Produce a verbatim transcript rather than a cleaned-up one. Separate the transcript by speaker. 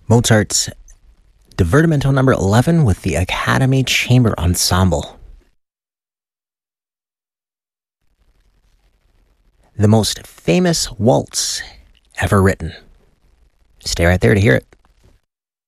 Speaker 1: Mozart's Divertimento number eleven with the Academy Chamber Ensemble. The most famous waltz ever written. Stay right there to hear it.